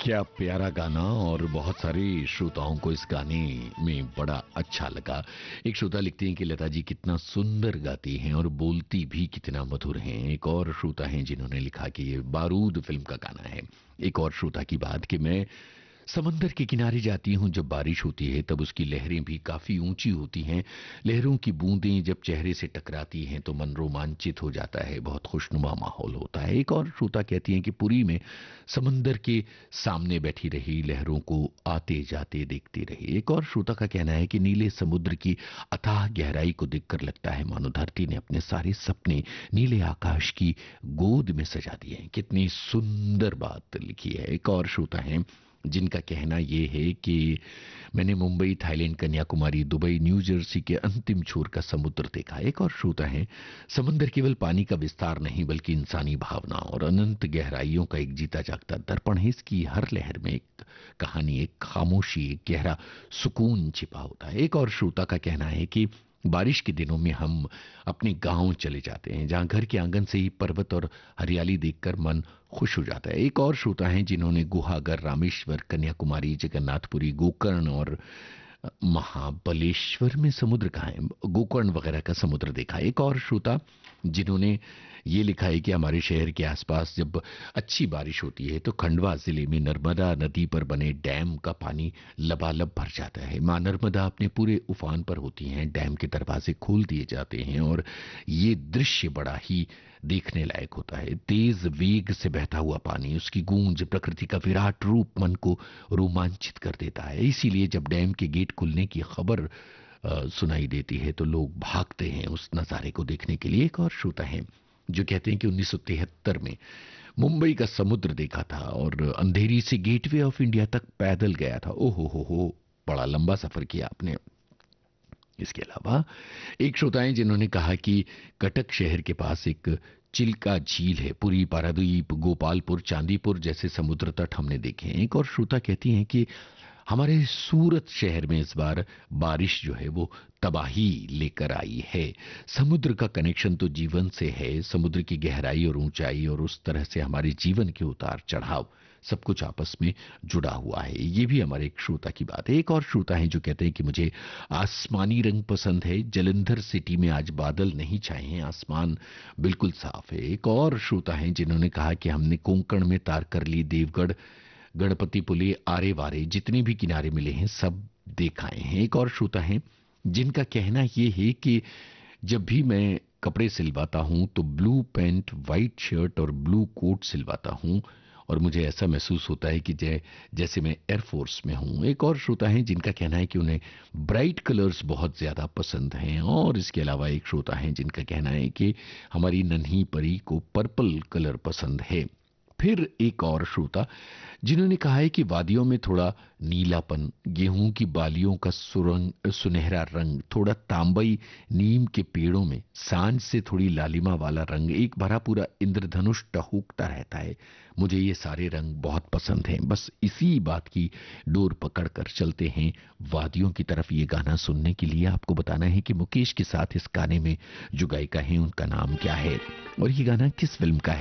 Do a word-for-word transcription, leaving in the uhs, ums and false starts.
क्या प्यारा गाना और बहुत सारे श्रोताओं को इस गाने में बड़ा अच्छा लगा। एक श्रोता लिखते हैं कि लता जी कितना सुंदर गाती हैं और बोलती भी कितना मधुर हैं। एक और श्रोता हैं जिन्होंने लिखा कि ये बारूद फिल्म का गाना है। एक और श्रोता की बात कि मैं समंदर के किनारे जाती हूँ जब बारिश होती है, तब उसकी लहरें भी काफी ऊंची होती हैं। लहरों की बूंदें जब चेहरे से टकराती हैं तो मन रोमांचित हो जाता है, बहुत खुशनुमा माहौल होता है। एक और श्रोता कहती हैं कि पुरी में समंदर के सामने बैठी रही, लहरों को आते जाते देखती रही। एक और श्रोता का कहना है कि नीले समुद्र की अथाह गहराई को देखकर लगता है मानो धरती ने अपने सारे सपने नीले आकाश की गोद में सजा दिए हैं। कितनी सुंदर बात लिखी है। एक और श्रोता है जिनका कहना यह है कि मैंने Mumbai, Thailand, Kanyakumari, Dubai, new Jersey के अंतिम छोर का समुद्र देखा। एक और श्रोता है समंदर केवल पानी का विस्तार नहीं बल्कि इंसानी भावना और अनंत गहराइयों का एक जीता जागता दर्पण है। इसकी हर लहर में एक कहानी, एक खामोशी, एक गहरा सुकून छिपा होता है। एक और श्रोता का कहना है कि बारिश के दिनों में हम अपने गांव चले जाते हैं जहां घर के आंगन से ही पर्वत और हरियाली देखकर मन खुश हो जाता है। एक और श्रोता हैं जिन्होंने गुहागर, रामेश्वर, कन्याकुमारी, जगन्नाथपुरी, गोकर्ण और महाबलेश्वर में समुद्र कहाँ है, गोकर्ण वगैरह का समुद्र देखा। एक और श्रोता जिन्होंने ये लिखा है कि हमारे शहर के आसपास जब अच्छी बारिश होती है तो खंडवा जिले में नर्मदा नदी पर बने डैम का पानी लबालब भर जाता है। मां नर्मदा अपने पूरे उफान पर होती हैं, डैम के दरवाजे खोल दिए जाते हैं और ये दृश्य बड़ा ही देखने लायक होता है। तेज वेग से बहता हुआ पानी, उसकी गूंज, प्रकृति का विराट रूप मन को रोमांचित कर देता है। इसीलिए जब डैम के गेट खुलने की खबर अ, सुनाई देती है तो लोग भागते हैं उस नजारे को देखने के लिए। एक और श्रोता है जो कहते हैं कि उन्नीस सौ तिहत्तर में मुंबई का समुद्र देखा था और अंधेरी से गेटवे ऑफ इंडिया तक पैदल गया था। ओहो हो हो, बड़ा लंबा सफर किया आपने। इसके अलावा एक श्रोता हैं जिन्होंने कहा कि कटक शहर के पास एक चिल्का झील है। पुरी, पारादीप, गोपालपुर, चांदीपुर जैसे समुद्र तट हमने देखे हैं। एक और श्रोता कहती हैं कि हमारे सूरत शहर में इस बार बारिश जो है वो तबाही लेकर आई है। समुद्र का कनेक्शन तो जीवन से है, समुद्र की गहराई और ऊंचाई और उस तरह से हमारे जीवन के उतार चढ़ाव सब कुछ आपस में जुड़ा हुआ है। ये भी हमारे एक श्रोता की बात है। एक और श्रोता है जो कहते हैं कि मुझे आसमानी रंग पसंद है। जलंधर सिटी में आज बादल नहीं छाए हैं, आसमान बिल्कुल साफ है। एक और श्रोता है जिन्होंने कहा कि हमने कोंकण में तारकरली, देवगढ़, गणपतिपुले, आरे वारे जितने भी किनारे मिले हैं सब देखाए हैं। एक और श्रोता है जिनका कहना यह है कि जब भी मैं कपड़े सिलवाता हूं तो ब्लू पैंट, वाइट शर्ट और ब्लू कोट सिलवाता हूं और मुझे ऐसा महसूस होता है कि जै, जैसे मैं एयरफोर्स में हूं। एक और श्रोता है जिनका कहना है कि उन्हें ब्राइट कलर्स बहुत ज्यादा पसंद हैं। और इसके अलावा एक श्रोता है जिनका कहना है कि हमारी नन्ही परी को पर्पल कलर पसंद है। फिर एक और श्रोता जिन्होंने कहा है कि वादियों में थोड़ा नीलापन, गेहूं की बालियों का सुरंग सुनहरा रंग, थोड़ा तांबई, नीम के पेड़ों में सांझ से थोड़ी लालिमा वाला रंग, एक भरा पूरा इंद्रधनुष टहूकता रहता है। मुझे ये सारे रंग बहुत पसंद हैं। बस इसी बात की डोर पकड़ कर चलते हैं वादियों की तरफ। ये गाना सुनने के लिए आपको बताना है कि मुकेश के साथ इस गाने में जो गायिका है उनका नाम क्या है और ये गाना किस फिल्म का है।